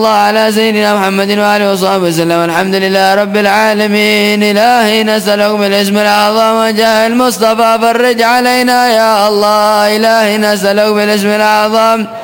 الله على سيدنا محمد وآله وصحبه وسلم. الحمد لله رب العالمين. إلهي نسألك بالاسم الأعظم وجاه المصطفى فرج علينا يا الله. إلهي نسألك بالاسم الأعظم